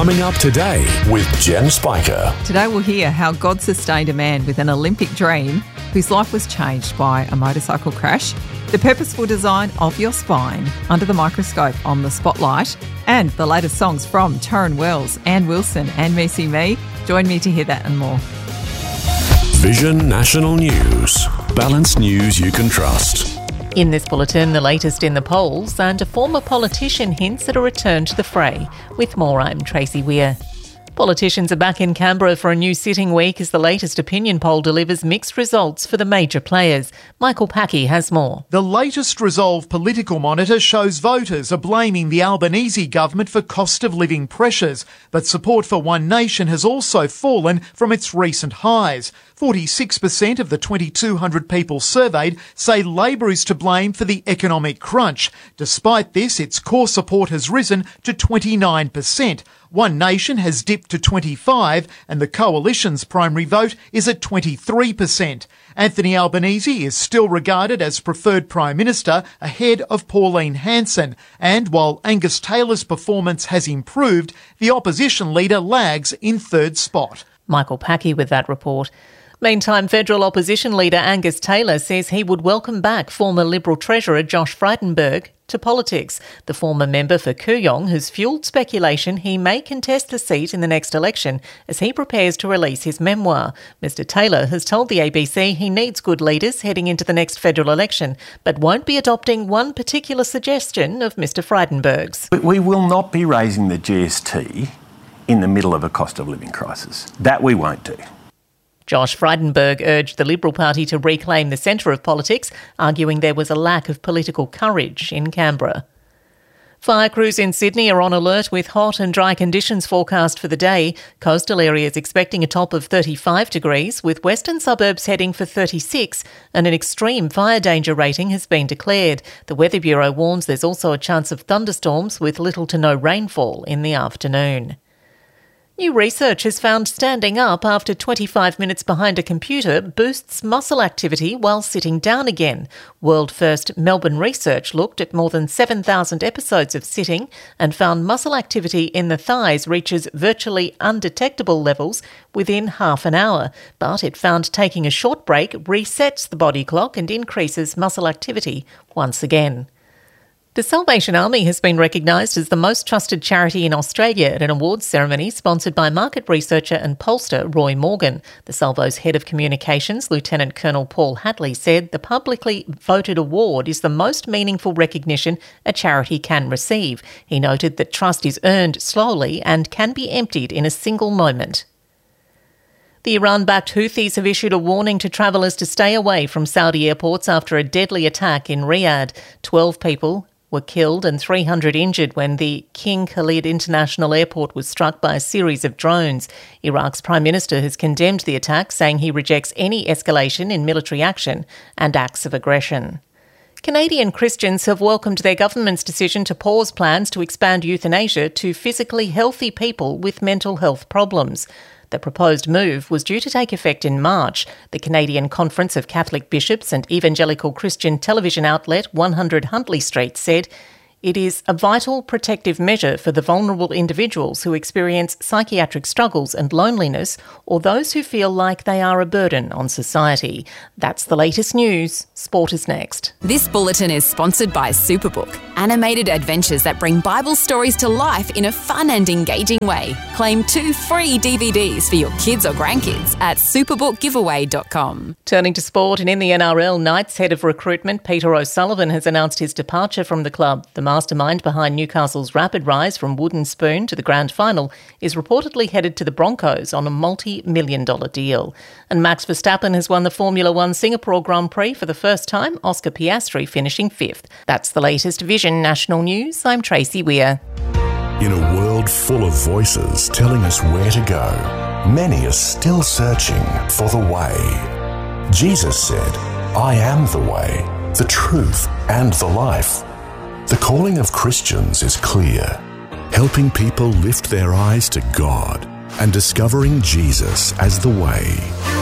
Coming up today with Jen Spiker. Today we'll hear how God sustained a man with an Olympic dream whose life was changed by a motorcycle crash, the purposeful design of your spine under the microscope on The Spotlight, and the latest songs from Torrin Wells, Ann Wilson and Missy Me. Join me to hear that and more. Vision National News. Balanced news you can trust. In this bulletin, the latest in the polls, and a former politician hints at a return to the fray. With more, I'm Tracy Weir. Politicians are back in Canberra for a new sitting week as the latest opinion poll delivers mixed results for the major players. Michael Packey has more. The latest Resolve Political Monitor shows voters are blaming the Albanese government for cost of living pressures, but support for One Nation has also fallen from its recent highs. 46% of the 2,200 people surveyed say Labor is to blame for the economic crunch. Despite this, its core support has risen to 29%. One Nation has dipped to 25%, and the Coalition's primary vote is at 23%. Anthony Albanese is still regarded as preferred Prime Minister ahead of Pauline Hanson, and while Angus Taylor's performance has improved, the opposition leader lags in third spot. Michael Packey with that report. Meantime, federal opposition leader Angus Taylor says he would welcome back former Liberal Treasurer Josh Frydenberg to politics. The former member for Kooyong has fuelled speculation he may contest the seat in the next election as he prepares to release his memoir. Mr Taylor has told the ABC he needs good leaders heading into the next federal election, but won't be adopting one particular suggestion of Mr Frydenberg's. We will not be raising the GST in the middle of a cost of living crisis. That we won't do. Josh Frydenberg urged the Liberal Party to reclaim the centre of politics, arguing there was a lack of political courage in Canberra. Fire crews in Sydney are on alert with hot and dry conditions forecast for the day. Coastal areas expecting a top of 35 degrees, with western suburbs heading for 36, and an extreme fire danger rating has been declared. The Weather Bureau warns there's also a chance of thunderstorms with little to no rainfall in the afternoon. New research has found standing up after 25 minutes behind a computer boosts muscle activity while sitting down again. World-first Melbourne research looked at more than 7,000 episodes of sitting and found muscle activity in the thighs reaches virtually undetectable levels within half an hour. But it found taking a short break resets the body clock and increases muscle activity once again. The Salvation Army has been recognised as the most trusted charity in Australia at an awards ceremony sponsored by market researcher and pollster Roy Morgan. The Salvo's head of communications, Lieutenant Colonel Paul Hatley, said the publicly voted award is the most meaningful recognition a charity can receive. He noted that trust is earned slowly and can be emptied in a single moment. The Iran-backed Houthis have issued a warning to travellers to stay away from Saudi airports after a deadly attack in Riyadh. 12 people were killed and 300 injured when the King Khalid International Airport was struck by a series of drones. Iraq's Prime Minister has condemned the attack, saying he rejects any escalation in military action and acts of aggression. Canadian Christians have welcomed their government's decision to pause plans to expand euthanasia to physically healthy people with mental health problems. The proposed move was due to take effect in March. The Canadian Conference of Catholic Bishops and evangelical Christian television outlet 100 Huntley Street said it is a vital protective measure for the vulnerable individuals who experience psychiatric struggles and loneliness, or those who feel like they are a burden on society. That's the latest news. Sport is next. This bulletin is sponsored by Superbook, animated adventures that bring Bible stories to life in a fun and engaging way. Claim 2 free DVDs for your kids or grandkids at superbookgiveaway.com. Turning to sport, and in the NRL, Knights head of recruitment Peter O'Sullivan has announced his departure from the club. The mastermind behind Newcastle's rapid rise from wooden spoon to the grand final is reportedly headed to the Broncos on a multi-million-dollar deal. And Max Verstappen has won the Formula One Singapore Grand Prix for the first time, Oscar Piastri finishing 5th. That's the latest Vision National News. I'm Tracy Weir. In a world full of voices telling us where to go, many are still searching for the way. Jesus said, "I am the way, the truth, and the life." The calling of Christians is clear, helping people lift their eyes to God and discovering Jesus as the way.